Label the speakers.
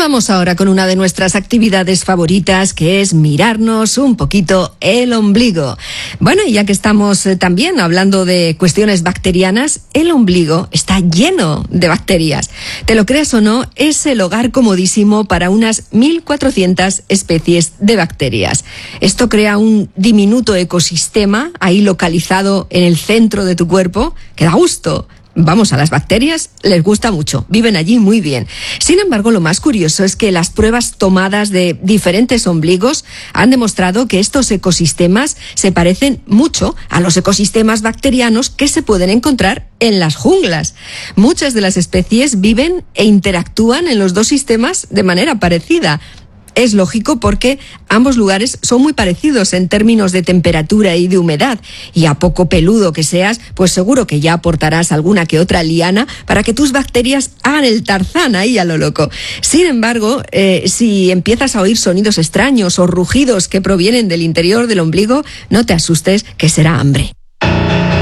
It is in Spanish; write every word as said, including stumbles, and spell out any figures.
Speaker 1: vamos ahora con una de nuestras actividades favoritas, que es mirarnos un poquito el ombligo. Bueno, y ya que estamos eh, también hablando de cuestiones bacterianas, el ombligo está lleno de bacterias. Te lo creas o no, es el hogar comodísimo para unas mil cuatrocientas especies de bacterias. Esto crea un diminuto ecosistema ahí localizado en el centro de tu cuerpo, que da gusto. Vamos, a las bacterias les gusta mucho, viven allí muy bien. Sin embargo, lo más curioso es que las pruebas tomadas de diferentes ombligos han demostrado que estos ecosistemas se parecen mucho a los ecosistemas bacterianos que se pueden encontrar en las junglas. Muchas de las especies viven e interactúan en los dos sistemas de manera parecida. Es lógico porque ambos lugares son muy parecidos en términos de temperatura y de humedad, y a poco peludo que seas, pues seguro que ya aportarás alguna que otra liana para que tus bacterias hagan el Tarzán ahí a lo loco. Sin embargo, eh, si empiezas a oír sonidos extraños o rugidos que provienen del interior del ombligo, no te asustes, que será hambre.